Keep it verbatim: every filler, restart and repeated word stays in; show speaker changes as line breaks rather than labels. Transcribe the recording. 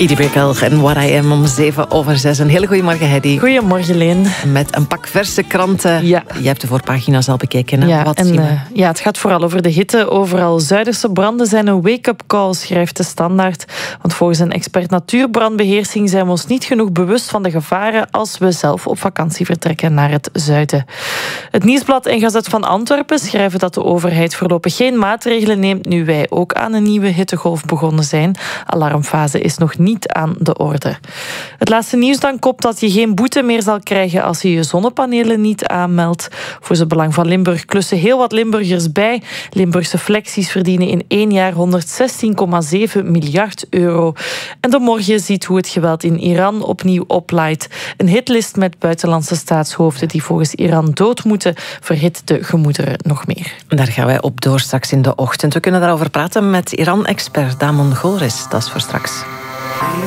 Edie Brickell en What I Am om zeven over zes. Een hele goede morgen, Heidi.
Goedemorgen, Leen.
Met een pak verse kranten.
Ja.
Je hebt de voorpagina's al bekeken. Hè?
Ja,
Wat
en,
zien we?
uh, ja, het gaat vooral over de hitte. Overal Zuiderse branden zijn een wake-up call, schrijft de Standaard. Want volgens een expert natuurbrandbeheersing zijn we ons niet genoeg bewust van de gevaren als we zelf op vakantie vertrekken naar het zuiden. Het Nieuwsblad en Gazet van Antwerpen schrijven dat de overheid voorlopig geen maatregelen neemt nu wij ook aan een nieuwe hittegolf begonnen zijn. Alarmfase is nog niet aan de orde. Het laatste nieuws dan kopt dat je geen boete meer zal krijgen als je je zonnepanelen niet aanmeldt. Voor het belang van Limburg klussen heel wat Limburgers bij. Limburgse flexies verdienen in één jaar honderdzestien komma zeven miljard euro. En de morgen ziet hoe het geweld in Iran opnieuw oplaait. Een hitlist met buitenlandse staatshoofden die volgens Iran dood moeten verhit de gemoederen nog meer.
Daar gaan wij op door straks in de ochtend. We kunnen daarover praten met Iran-expert Damon Golris. Dat is voor straks.